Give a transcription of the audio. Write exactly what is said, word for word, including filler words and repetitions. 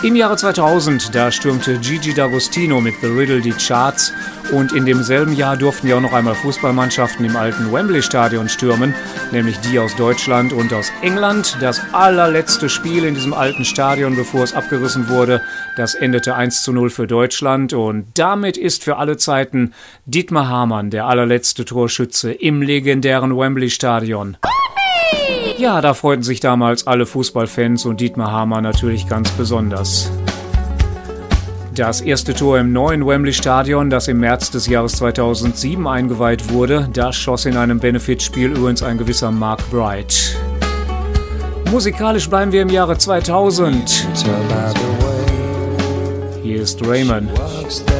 Im Jahre zweitausend, da stürmte Gigi D'Agostino mit The Riddle die Charts und in demselben Jahr durften ja auch noch einmal Fußballmannschaften im alten Wembley-Stadion stürmen, nämlich die aus Deutschland und aus England. Das allerletzte Spiel in diesem alten Stadion, bevor es abgerissen wurde, das endete eins zu null für Deutschland und damit ist für alle Zeiten Dietmar Hamann der allerletzte Torschütze im legendären Wembley-Stadion. Ja, da freuten sich damals alle Fußballfans und Dietmar Hamann natürlich ganz besonders. Das erste Tor im neuen Wembley-Stadion, das im März des Jahres zweitausendsieben eingeweiht wurde, das schoss in einem Benefitspiel übrigens ein gewisser Mark Bright. Musikalisch bleiben wir im Jahre zweitausend. Hier ist Raymond.